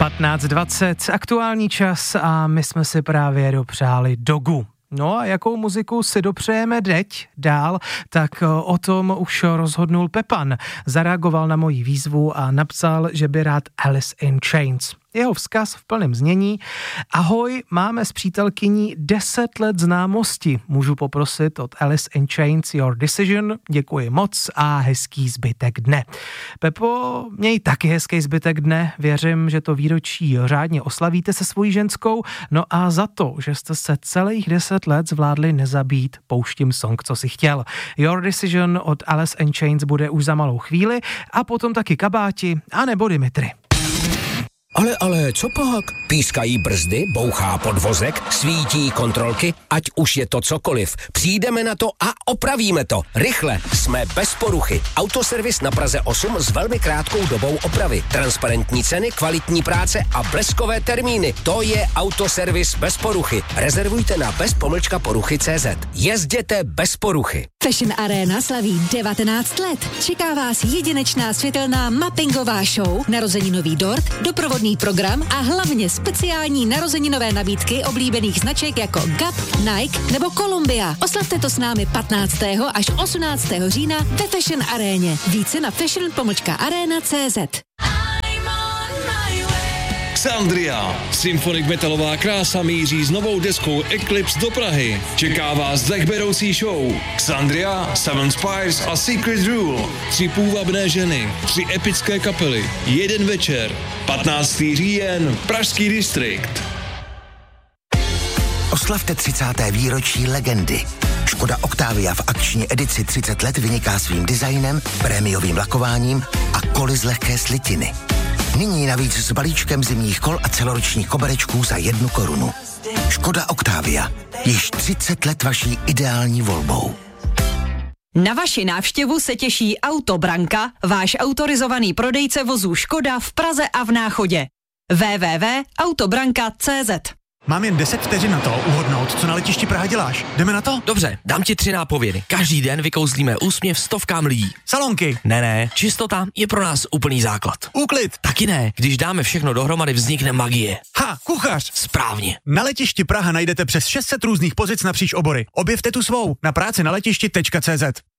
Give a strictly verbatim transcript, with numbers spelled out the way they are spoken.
patnáct dvacet, aktuální čas a my jsme si právě dopřáli Dogu. No a jakou muziku si dopřejeme teď dál, tak o tom už rozhodnul Pepan. Zareagoval na moji výzvu a napsal, že by rád Alice in Chains. Jeho vzkaz v plném znění. Ahoj, máme s přítelkyní deset let známosti. Můžu poprosit od Alice in Chains Your Decision? Děkuji moc a hezký zbytek dne. Pepo, měj taky hezký zbytek dne. Věřím, že to výročí řádně oslavíte se svojí ženskou. No a za to, že jste se celých deset let zvládli nezabít, pouštím song, co si chtěl. Your Decision od Alice in Chains bude už za malou chvíli a potom taky Kabáti a nebo Dimitri. Ale, ale, co pak? Pískají brzdy, bouchá podvozek, svítí kontrolky, ať už je to cokoliv. Přijdeme na to a opravíme to. Rychle, jsme bez poruchy. Autoservis na Praze osm s velmi krátkou dobou opravy. Transparentní ceny, kvalitní práce a bleskové termíny. To je Autoservis bez poruchy. Rezervujte na bez pomlčka poruchy tečka cé zet. Jezděte bez poruchy. Fashion Arena slaví devatenáct let. Čeká vás jedinečná světelná mappingová show, narozeninový dort, doprovodný program a hlavně speciální narozeninové nabídky oblíbených značek jako Gap, Nike nebo Columbia. Oslavte to s námi patnáctého až osmnáctého října ve Fashion Aréně. Více na fashion pomlčka arena tečka cé zet. Xandria. Symphonic metalová krása míří s novou deskou Eclipse do Prahy. Čeká vás dechberoucí show. Xandria, Seven Spires a Secret Rule. Tři půvabné ženy, tři epické kapely, jeden večer. patnáctého říjen, Pražský distrikt. Oslavte třicáté výročí legendy. Škoda Octavia v akční edici třicet let vyniká svým designem, prémiovým lakováním a koly z lehké slitiny. Nyní navíc s balíčkem zimních kol a celoročních koberečků za jednu korunu. Škoda Octavia. Již třicet let vaší ideální volbou. Na vaši návštěvu se těší Autobranka, váš autorizovaný prodejce vozů Škoda v Praze a v Náchodě. w w w tečka autobranka tečka cé zet. Mám jen deset vteřin na to uhodnout, co na letišti Praha děláš. Jdeme na to? Dobře, dám ti tři nápovědy. Každý den vykouzlíme úsměv stovkám lidí. Salonky. Ne, ne, čistota je pro nás úplný základ. Úklid. Taky ne, když dáme všechno dohromady, vznikne magie. Ha, kuchař. Správně. Na letišti Praha najdete přes šest set různých pozic napříč obory. Objevte tu svou na práci na letišti tečka cé zet.